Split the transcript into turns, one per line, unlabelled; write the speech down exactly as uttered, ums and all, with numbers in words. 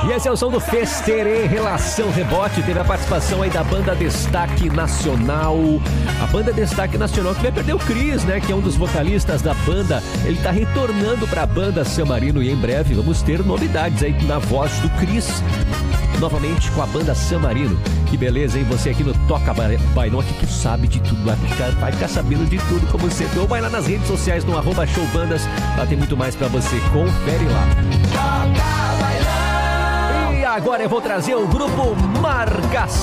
E esse é o som do Festerê, Relação Rebote. Teve a participação aí da banda Destaque Nacional. A banda Destaque Nacional que vai perder o Cris, né? Que é um dos vocalistas da banda. Ele tá retornando pra banda San Marino e em breve vamos ter novidades aí na voz do Cris. Novamente com a banda San Marino. Que beleza, hein? Você aqui no Toca Bainote, que tu sabe de tudo. Vai ficar, vai ficar sabendo de tudo como sempre. Ou vai lá nas redes sociais no arroba showbandas. Lá tem muito mais pra você. Confere lá. Toca Bailão. E agora eu vou trazer o grupo Marcação.